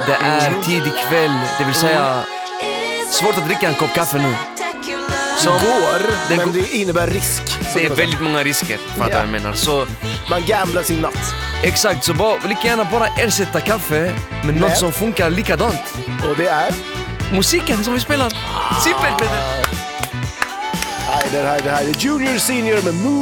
Det är tidig kväll, det vill säga svårt att dricka en kopp kaffe nu. Men det innebär risk. Det är väldigt många risker, fattar jag menar. Så man gamblar sin natt. exakt, så lika gärna bara ersätta kaffe med något som funkar likadant. Och det är musiken som vi spelar. Simpelt. Det här är Junior Senior med Move.